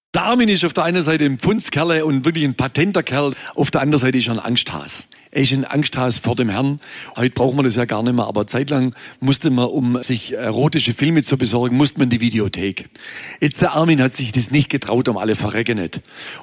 Der Armin ist auf der einen Seite ein Pfundskerle und wirklich ein patenter Kerl. Auf der anderen Seite ist er ein Angsthas. Er ist ein Angsthas vor dem Herrn. Heute braucht man das ja gar nicht mehr, aber zeitlang musste man, um sich erotische Filme zu besorgen, musste man die Videothek. Jetzt der Armin hat sich das nicht getraut, um alle verrecken nicht.